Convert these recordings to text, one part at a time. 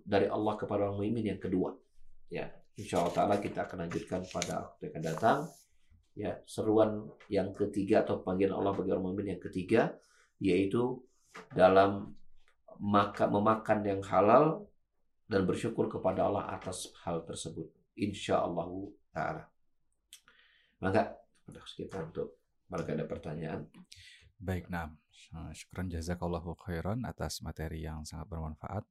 dari Allah kepada orang mukmin yang kedua. Ya, insyaallah taala kita akan lanjutkan pada waktu yang akan datang. Ya, seruan yang ketiga atau panggilan Allah bagi orang mukmin yang ketiga, yaitu dalam memakan yang halal dan bersyukur kepada Allah atas hal tersebut. Insyaallah taala. Maka kita untuk barangkali ada pertanyaan. Baik, nah, syukran jazakallahu khairan atas materi yang sangat bermanfaat.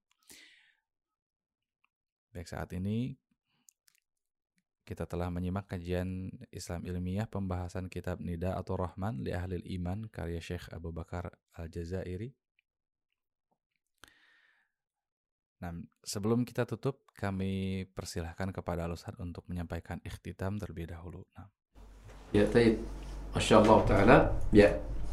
Baik, saat ini kita telah menyimak kajian Islam ilmiah pembahasan kitab Nida atau Rahman li Ahlil Iman karya Syekh Abu Bakar Al-Jazairi. Nah, sebelum kita tutup, kami persilahkan kepada Al-Ustadz untuk menyampaikan ikhtitam terlebih dahulu. Nah. Ya, baik. Masya Allah Ta'ala. Ya.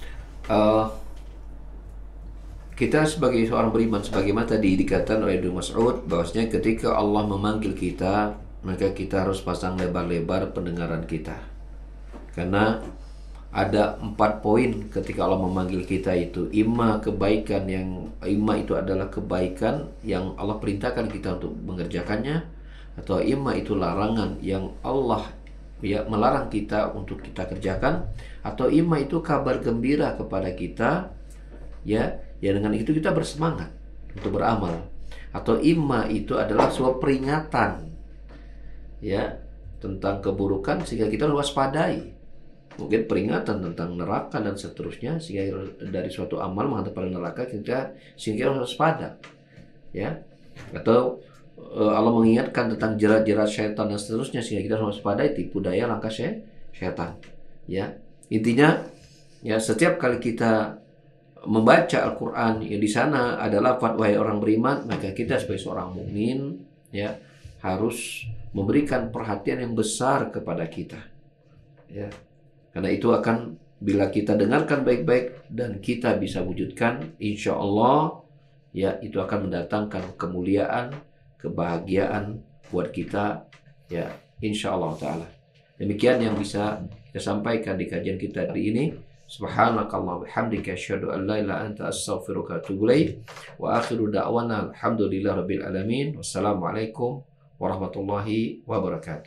Kita sebagai seorang beriman, sebagaimana tadi dikatakan oleh Ibnu Mas'ud, bahwasanya ketika Allah memanggil kita, maka kita harus pasang lebar-lebar pendengaran kita. Karena ada 4 poin ketika Allah memanggil kita itu. Imma itu adalah kebaikan yang Allah perintahkan kita untuk mengerjakannya, atau imma itu larangan yang Allah melarang kita untuk kita kerjakan, atau imma itu kabar gembira kepada kita, ya dengan itu kita bersemangat untuk beramal, atau imma itu adalah sebuah peringatan ya tentang keburukan sehingga kita waspadai. Mungkin peringatan tentang neraka dan seterusnya, sehingga dari suatu amal menghadap pada neraka sehingga kita waspada. Ya. Atau Allah mengingatkan tentang jerat-jerat syaitan dan seterusnya sehingga kita waspadai tipu daya langkah syaitan. Ya. Intinya ya setiap kali kita membaca Al-Qur'an yang di sana adalah wahai orang beriman, maka kita sebagai seorang mukmin ya harus memberikan perhatian yang besar kepada kita. Ya. Karena itu akan bila kita dengarkan baik-baik dan kita bisa wujudkan, insya Allah ya itu akan mendatangkan kemuliaan, kebahagiaan buat kita ya insya Allah Ta'ala. Demikian yang bisa kita sampaikan di kajian kita hari ini. Subhanakallah bihamdika asyhadu an la ilaha illa anta astaghfiruka wa atubu ilaik. Wa akhiru da'wana alhamdulillahirabbil alamin. Wassalamualaikum warahmatullahi wabarakatuh.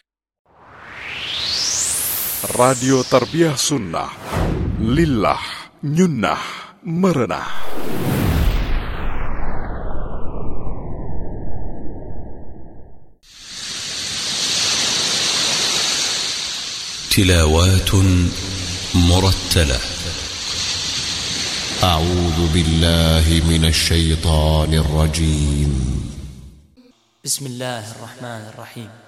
Radio Tarbiyah Sunnah Lillah Nyunnah Merenah. تلاوات مرتلة. أعوذ بالله من الشيطان الرجيم. بسم الله الرحمن الرحيم.